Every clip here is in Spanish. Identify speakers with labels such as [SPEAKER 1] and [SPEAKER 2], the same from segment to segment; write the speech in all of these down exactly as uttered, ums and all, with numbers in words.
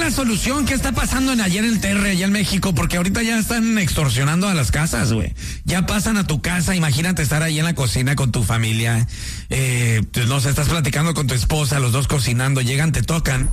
[SPEAKER 1] una solución. ¿Qué está pasando en allá en el T R, allá en México? Porque ahorita ya están extorsionando a las casas, güey. Ya pasan a tu casa, imagínate estar ahí en la cocina con tu familia. Eh, pues, no sé, estás platicando con tu esposa, los dos cocinando, llegan, te tocan.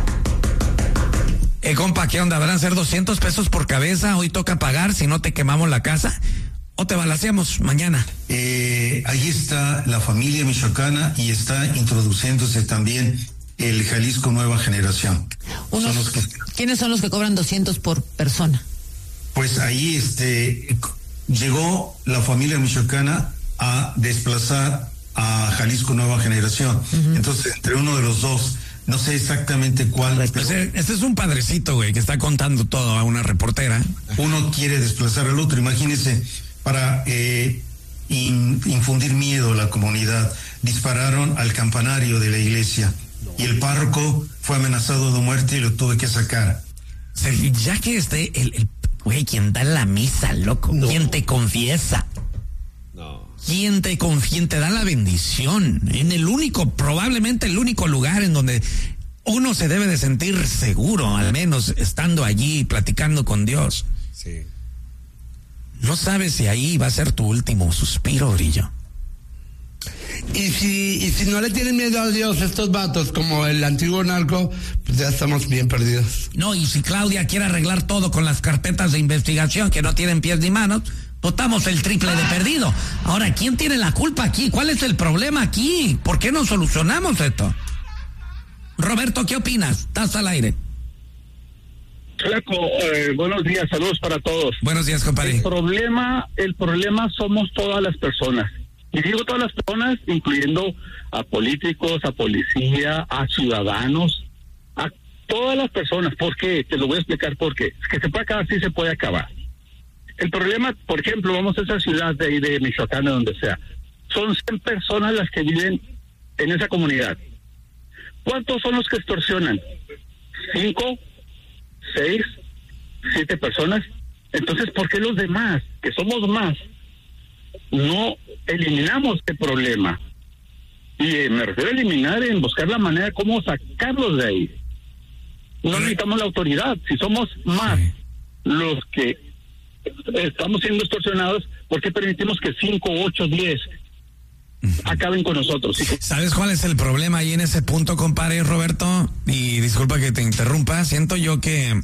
[SPEAKER 1] Eh, compa, ¿qué onda? ¿Van a ser doscientos pesos por cabeza? Hoy toca pagar, si no te quemamos la casa. ¿O te balaceamos mañana?
[SPEAKER 2] Eh, ahí está la familia michoacana y está introduciéndose también el Jalisco Nueva Generación.
[SPEAKER 3] Unos, son los que, ¿Quiénes son los que cobran doscientos por persona?
[SPEAKER 2] Pues ahí este llegó la familia michoacana a desplazar a Jalisco Nueva Generación. Uh-huh. Entonces, entre uno de los dos, no sé exactamente cuál.
[SPEAKER 1] Pero... Pues, este es un padrecito, güey, que está contando todo a una reportera.
[SPEAKER 2] Uno quiere desplazar al otro, imagínense, para eh, in, infundir miedo a la comunidad. Dispararon al campanario de la iglesia. Y el párroco fue amenazado de muerte y lo tuve que sacar.
[SPEAKER 1] O sea, ya que esté el, el güey, quien da la misa, loco, no. Quien te confiesa. No. Quien te confía, te da la bendición. En el único, probablemente el único lugar en donde uno se debe de sentir seguro, al menos estando allí platicando con Dios. Sí. No sabes si ahí va a ser tu último suspiro, Grillo.
[SPEAKER 4] Y si, y si no le tienen miedo a Dios estos vatos como el antiguo narco, pues ya estamos bien perdidos.
[SPEAKER 1] No, y si Claudia quiere arreglar todo con las carpetas de investigación que no tienen pies ni manos, votamos el triple de perdido. Ahora, ¿quién tiene la culpa aquí? ¿Cuál es el problema aquí? ¿Por qué no solucionamos esto? Roberto, ¿qué opinas? Estás al aire.
[SPEAKER 5] Flaco, eh, buenos días, saludos para todos.
[SPEAKER 1] Buenos días, compadre.
[SPEAKER 5] El problema, el problema somos todas las personas. Y digo todas las personas, incluyendo a políticos, a policía, a ciudadanos, a todas las personas. ¿Por qué? Te lo voy a explicar por qué. Que se puede acabar, sí se puede acabar. El problema, por ejemplo, vamos a esa ciudad de ahí de Michoacán, de donde sea. Son cien personas las que viven en esa comunidad. ¿Cuántos son los que extorsionan? ¿Cinco? ¿Seis? ¿Siete personas? Entonces, ¿por qué los demás, que somos más, no eliminamos este problema? Y eh, me refiero a eliminar en buscar la manera de cómo sacarlos de ahí. No necesitamos la autoridad. Si somos más los que estamos siendo extorsionados, ¿por qué permitimos que cinco, ocho, diez acaben con nosotros?
[SPEAKER 1] ¿Sabes cuál es el problema ahí en ese punto, compadre Roberto? Y disculpa que te interrumpa, siento yo que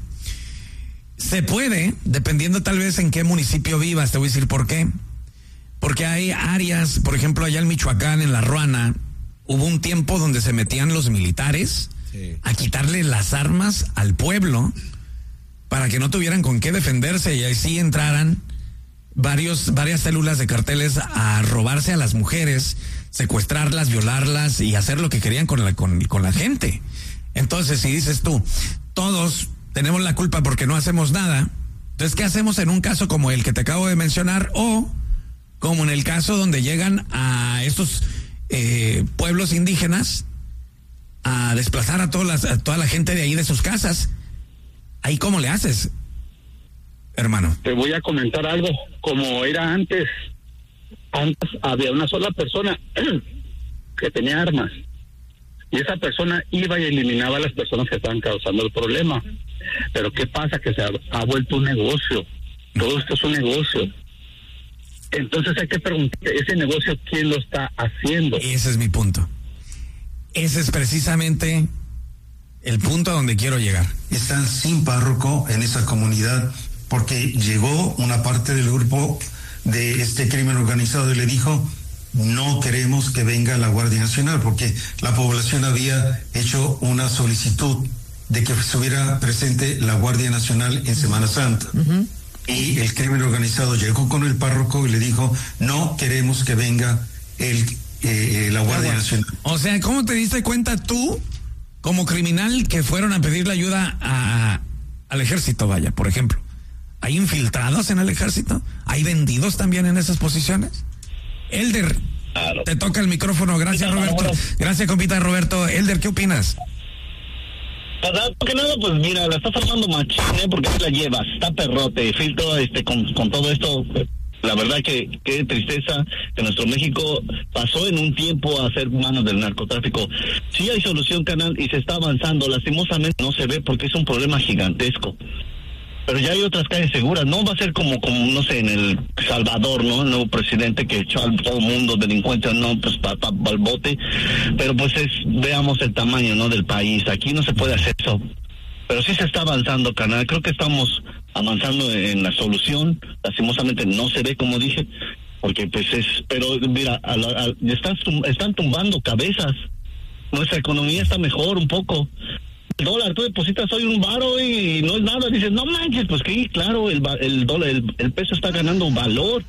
[SPEAKER 1] se puede, dependiendo tal vez en qué municipio vivas, te voy a decir por qué. Porque hay áreas, por ejemplo, allá en Michoacán, en La Ruana, hubo un tiempo donde se metían los militares sí. a quitarle las armas al pueblo para que no tuvieran con qué defenderse y ahí sí entraran varios, varias células de carteles a robarse a las mujeres, secuestrarlas, violarlas y hacer lo que querían con la, con, con la gente. Entonces, si dices tú, todos tenemos la culpa porque no hacemos nada, entonces, ¿qué hacemos en un caso como el que te acabo de mencionar o como en el caso donde llegan a estos eh, pueblos indígenas a desplazar a, todas las, a toda la gente de ahí de sus casas? ¿Ahí cómo le haces, hermano?
[SPEAKER 5] Te voy a comentar algo. Como era antes, antes había una sola persona que tenía armas y esa persona iba y eliminaba a las personas que estaban causando el problema. Pero ¿qué pasa? Que se ha, ha vuelto un negocio. Todo esto es un negocio. Entonces hay que preguntar, ¿ese negocio quién lo está haciendo?
[SPEAKER 1] Ese es mi punto. Ese es precisamente el punto a donde quiero llegar.
[SPEAKER 2] Están sin párroco en esa comunidad porque llegó una parte del grupo de este crimen organizado y le dijo, no queremos que venga la Guardia Nacional, porque la población había hecho una solicitud de que estuviera presente la Guardia Nacional en Semana Santa. Uh-huh. Y el crimen organizado llegó con el párroco y le dijo, no queremos que venga el eh, la Guardia Nacional.
[SPEAKER 1] O sea, ¿cómo te diste cuenta tú, como criminal, que fueron a pedirle ayuda a, al ejército, vaya, por ejemplo? ¿Hay infiltrados en el ejército? ¿Hay vendidos también en esas posiciones? Elder, claro. Te toca el micrófono. Gracias, Roberto. Gracias, compita Roberto. Elder, ¿qué opinas?
[SPEAKER 6] Porque nada, pues mira, la estás armando machín, ¿eh? Porque la llevas, está perrote, filtro, este, con, con todo esto, La verdad que qué tristeza que nuestro México pasó en un tiempo a ser manos del narcotráfico. Sí hay solución, canal, y se está avanzando. Lastimosamente no se ve porque es un problema gigantesco. Pero ya hay otras calles seguras. No va a ser como, como no sé, en El Salvador, ¿no? El nuevo presidente que echó a todo el mundo delincuentes, no, pues para pa, pa el bote. Pero pues es, veamos el tamaño, ¿no? Del país. Aquí no se puede hacer eso. Pero sí se está avanzando, canal. Creo que estamos avanzando en la solución. Lastimosamente no se ve, como dije, porque pues es... Pero mira, a la, a, están, están tumbando cabezas. Nuestra economía está mejor un poco. El dólar, tú depositas hoy un varo y no es nada. Dices, no manches, pues que claro, el, el dólar, el, el peso está ganando valor.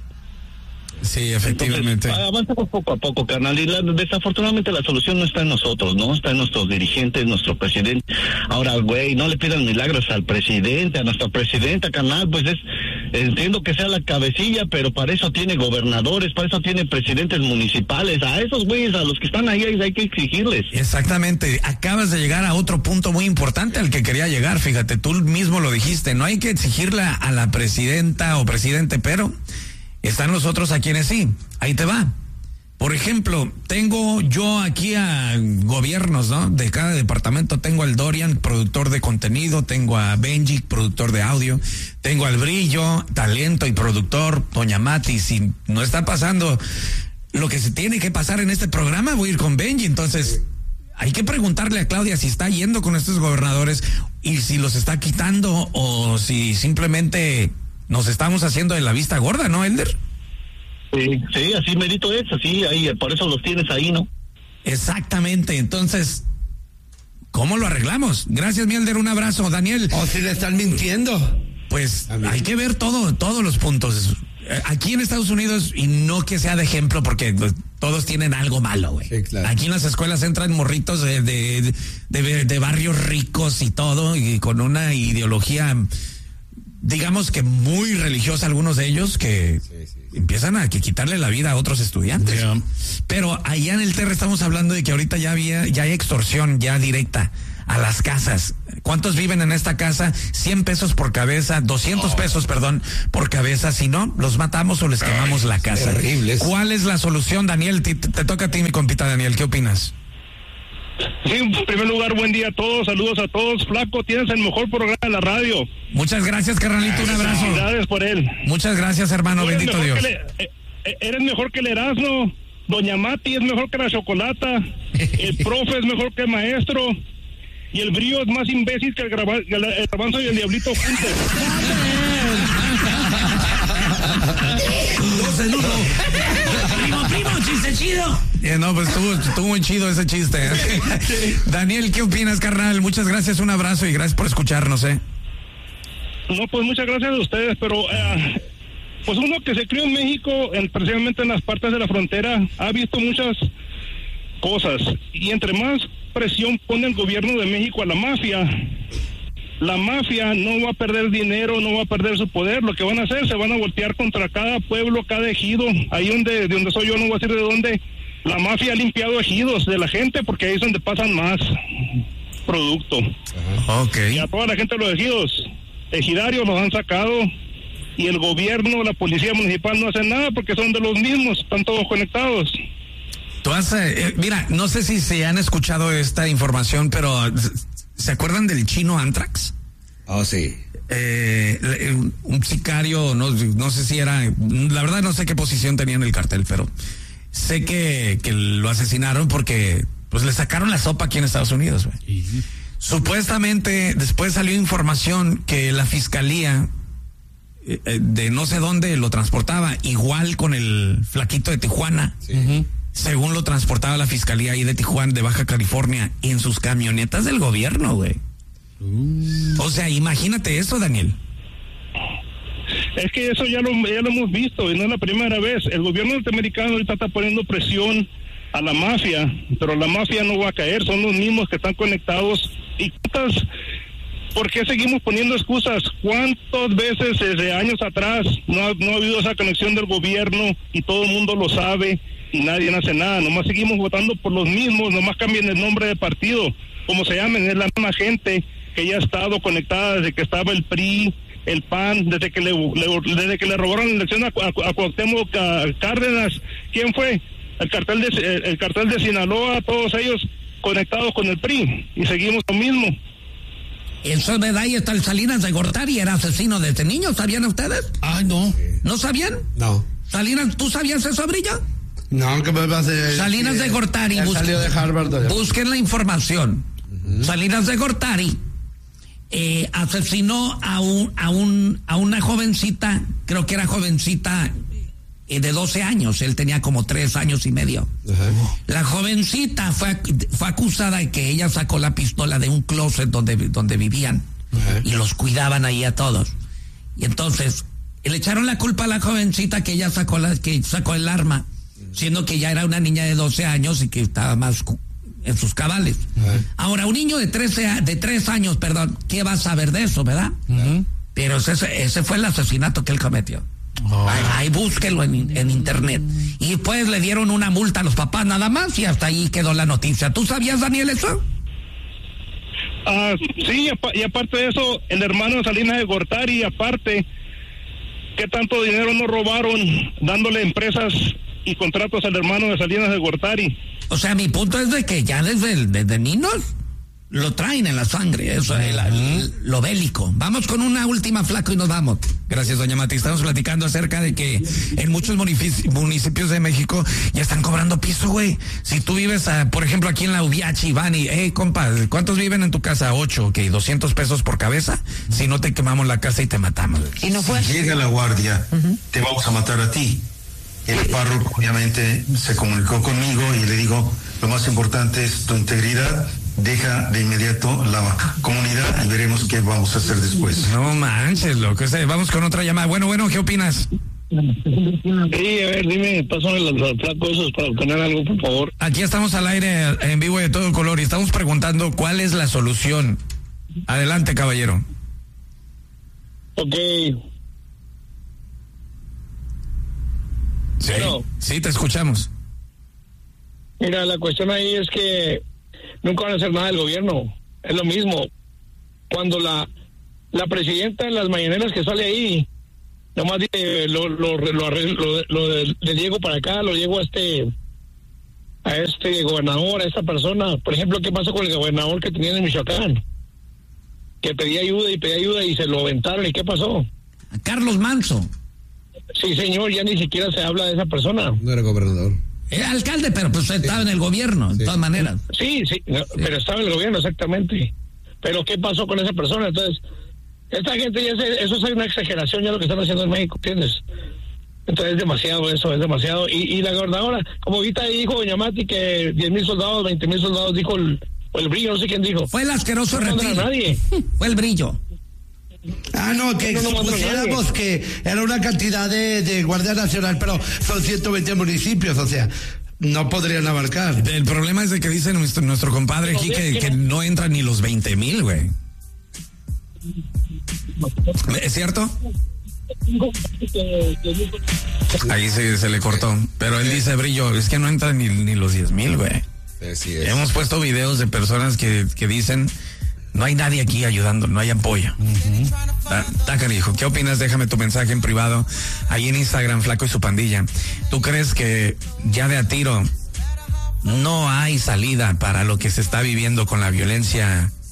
[SPEAKER 1] Sí, efectivamente.
[SPEAKER 6] Entonces, avanzamos poco a poco, carnal, y la, desafortunadamente la solución no está en nosotros, ¿no? Está en nuestros dirigentes, nuestro presidente. Ahora, güey, no le pidan milagros al presidente, a nuestra presidenta, carnal, pues es, entiendo que sea la cabecilla, pero para eso tiene gobernadores, para eso tiene presidentes municipales, a esos güeyes, a los que están ahí, hay que exigirles.
[SPEAKER 1] Exactamente, acabas de llegar a otro punto muy importante al que quería llegar, fíjate, tú mismo lo dijiste, no hay que exigirle a la presidenta o presidente, pero... están los otros a quienes sí. Ahí te va. Por ejemplo, tengo yo aquí a gobiernos, ¿no? De cada departamento tengo al Dorian, productor de contenido, tengo a Benji, productor de audio, tengo al Brillo, talento y productor, doña Mati. Si no está pasando lo que se tiene que pasar en este programa, voy a ir con Benji. Entonces, hay que preguntarle a Claudia si está yendo con estos gobernadores y si los está quitando o si simplemente... nos estamos haciendo de la vista gorda, ¿no, Elder?
[SPEAKER 6] Sí, sí, así merito es, así, ahí, por eso los tienes ahí, ¿no?
[SPEAKER 1] Exactamente, entonces, ¿cómo lo arreglamos? Gracias, mi Elder, un abrazo. Daniel.
[SPEAKER 4] O si le están mintiendo.
[SPEAKER 1] Pues hay que ver todo, todos los puntos. Aquí en Estados Unidos, y no que sea de ejemplo, porque todos tienen algo malo, güey. Sí, claro. Aquí en las escuelas entran morritos de, de, de, de barrios ricos y todo, y con una ideología... digamos que muy religiosa algunos de ellos que sí, sí, sí. empiezan a que quitarle la vida a otros estudiantes. Yeah. Pero allá en el Terra estamos hablando de que ahorita ya había, ya hay extorsión ya directa a las casas. ¿Cuántos viven en esta casa? cien pesos por cabeza, doscientos oh. pesos, perdón, por cabeza. Si no, los matamos o les quemamos Ay, la casa. Terribles. ¿Cuál es la solución, Daniel? Te, te toca a ti, mi compita Daniel. ¿Qué opinas?
[SPEAKER 7] Sí, en primer lugar, buen día a todos, saludos a todos. Flaco, tienes el mejor programa de la radio.
[SPEAKER 1] Muchas gracias, carnalito, un abrazo.
[SPEAKER 7] Felicidades por él.
[SPEAKER 1] Muchas gracias, hermano, bendito Dios.
[SPEAKER 7] Le, eh, eres mejor que el Erasmo, doña Mati es mejor que la Chocolata, el profe es mejor que el maestro, y el Brillo es más imbécil que el, graba, que el, el Garbanzo y el Diablito juntos.
[SPEAKER 1] Dos en uno. Primo, primo, chiste chido. Eh, no, pues estuvo, estuvo muy chido ese chiste. ¿eh? Daniel, ¿qué opinas, carnal? Muchas gracias, un abrazo y gracias por escucharnos, ¿eh?
[SPEAKER 7] No, pues muchas gracias a ustedes, pero eh, pues uno que se crió en México, en, precisamente en las partes de la frontera, ha visto muchas cosas, y entre más presión pone el gobierno de México a la mafia, la mafia no va a perder dinero, no va a perder su poder. Lo que van a hacer, se van a voltear contra cada pueblo, cada ejido. Ahí donde, de donde soy yo, no voy a decir de dónde, la mafia ha limpiado ejidos de la gente, porque ahí es donde pasan más producto.
[SPEAKER 1] Okay.
[SPEAKER 7] Y a toda la gente de los ejidos, ejidarios los han sacado, y el gobierno, la policía municipal no hacen nada porque son de los mismos, están todos conectados.
[SPEAKER 1] Tú has, eh, mira, no sé si se han escuchado esta información, pero ¿se acuerdan del chino Anthrax?
[SPEAKER 4] Oh, sí.
[SPEAKER 1] Eh, un sicario, no, no sé si era, la verdad no sé qué posición tenía en el cartel, pero sé que, que lo asesinaron porque pues le sacaron la sopa aquí en Estados Unidos, güey. Uh-huh. Supuestamente después salió información que la fiscalía eh, de no sé dónde lo transportaba, igual con el flaquito de Tijuana. Sí. Uh-huh. Según lo transportaba la fiscalía ahí de Tijuana, de Baja California, en sus camionetas del gobierno, güey. Uh. O sea, imagínate eso, Daniel.
[SPEAKER 7] Es que eso ya lo, ya lo hemos visto, y no es la primera vez. El gobierno norteamericano ahorita está poniendo presión a la mafia, pero la mafia no va a caer, son los mismos que están conectados. ¿Y cuántas? ¿Por qué seguimos poniendo excusas? ¿Cuántas veces desde años atrás no ha, no ha habido esa conexión del gobierno y todo el mundo lo sabe? Y nadie hace nada, nomás seguimos votando por los mismos, nomás cambian el nombre de partido, como se llamen, es la misma gente que ya ha estado conectada desde que estaba el P R I, el P A N, desde que le, le desde que le robaron la elección a, a, a Cuauhtémoc Cárdenas. ¿Quién fue? El cartel de el, el cartel de Sinaloa, todos ellos conectados con el P R I, y seguimos lo mismo.
[SPEAKER 8] Eso es verdad, y está el Salinas de Gortari, era asesino desde niño, ¿sabían ustedes?
[SPEAKER 4] Ay, no.
[SPEAKER 8] ¿No sabían?
[SPEAKER 4] No.
[SPEAKER 8] Salinas, ¿tú sabías eso, Brillo?
[SPEAKER 4] No, que me va a hacer...
[SPEAKER 8] Salinas de Gortari,
[SPEAKER 4] busquen, salió de Harvard,
[SPEAKER 8] busquen la información. Uh-huh. Salinas de Gortari eh, asesinó a un, a un a una jovencita, creo que era jovencita eh, de doce años, él tenía como tres años y medio. Uh-huh. La jovencita fue, fue acusada de que ella sacó la pistola de un closet donde, donde vivían, uh-huh, y los cuidaban ahí a todos. Y entonces le echaron la culpa a la jovencita que ella sacó la, que sacó el arma, siendo que ya era una niña de doce años y que estaba más en sus cabales. Uh-huh. Ahora, un niño de trece, de tres años, perdón, ¿qué va a saber de eso, verdad? Uh-huh. Pero ese, ese fue el asesinato que él cometió. Oh. Ahí, ahí búsquelo en, en internet. Y después le dieron una multa a los papás nada más y hasta ahí quedó la noticia. ¿Tú sabías, Daniel, eso?
[SPEAKER 7] Ah, sí, y aparte de eso, el hermano de Salinas de Gortari, aparte, ¿qué tanto dinero nos robaron dándole empresas y contratos al hermano de Salinas de Gortari?
[SPEAKER 8] O sea, mi punto es de que ya desde, desde niños lo traen en la sangre, eso es la, lo bélico. Vamos con una última, Flaco, y nos vamos.
[SPEAKER 1] Gracias, doña Mati. Estamos platicando acerca de que en muchos municipios de México ya están cobrando piso, güey. Si tú vives, a, por ejemplo, aquí en la U D H, Iván, y, hey, compa, ¿cuántos viven en tu casa? Ocho, ok, doscientos pesos por cabeza. Si no, te quemamos la casa y te matamos.
[SPEAKER 3] ¿Y no fue?
[SPEAKER 2] Si llega la guardia, uh-huh, te vamos a matar a ti. El párroco obviamente se comunicó conmigo y le digo, lo más importante es tu integridad, deja de inmediato la comunidad y veremos qué vamos a hacer después.
[SPEAKER 1] No manches, loco. Vamos con otra llamada. Bueno, bueno, ¿qué opinas?
[SPEAKER 6] Sí, a ver, dime, pásame los, los flacos esos para obtener algo, por favor.
[SPEAKER 1] Aquí estamos al aire en vivo de todo color y estamos preguntando cuál es la solución. Adelante, caballero.
[SPEAKER 6] Ok.
[SPEAKER 1] Sí, bueno, sí, te escuchamos.
[SPEAKER 6] Mira, la cuestión ahí es que nunca van a hacer nada del gobierno. Es lo mismo. Cuando la la presidenta en las mañaneras que sale ahí, nomás dice, lo lo lo, lo, lo de, de Diego para acá, lo llego a este a este gobernador, a esta persona. Por ejemplo, ¿qué pasó con el gobernador que tenían en Michoacán? Que pedía ayuda y pedía ayuda y se lo aventaron. ¿Y qué pasó?
[SPEAKER 8] A Carlos Manso.
[SPEAKER 6] Sí, señor, ya ni siquiera se habla de esa persona.
[SPEAKER 4] No era gobernador.
[SPEAKER 8] Era alcalde, pero pues estaba sí en el gobierno, de sí todas maneras.
[SPEAKER 6] Sí, sí, no, sí, pero estaba en el gobierno, exactamente. Pero ¿qué pasó con esa persona? Entonces, esta gente ya se, eso es una exageración ya lo que están haciendo en México, ¿entiendes? Entonces es demasiado eso, es demasiado. Y, y la gobernadora, como ahorita dijo doña Mati que diez mil soldados, veinte mil soldados, dijo el, o el Brillo, no sé quién dijo.
[SPEAKER 8] Fue el asqueroso
[SPEAKER 6] no
[SPEAKER 8] reptil.
[SPEAKER 6] A nadie.
[SPEAKER 8] Fue el Brillo.
[SPEAKER 4] Ah, no, que no, no supusiéramos que era una cantidad de, de Guardia Nacional, pero son ciento veinte municipios, o sea, no podrían abarcar.
[SPEAKER 1] El problema es de que dice nuestro, nuestro compadre aquí que, que no entran ni los veinte mil, güey. ¿Es cierto? Ahí se, se le cortó, pero él dice, Brillo, es que no entran ni, ni los diez mil, güey.
[SPEAKER 4] Así es.
[SPEAKER 1] Hemos puesto videos de personas que, que dicen... No hay nadie aquí ayudando, no hay apoyo. Uh-huh. Está canijo. ¿Qué opinas? Déjame tu mensaje en privado. Ahí en Instagram, Flaco y su pandilla. ¿Tú crees que ya de a tiro no hay salida para lo que se está viviendo con la violencia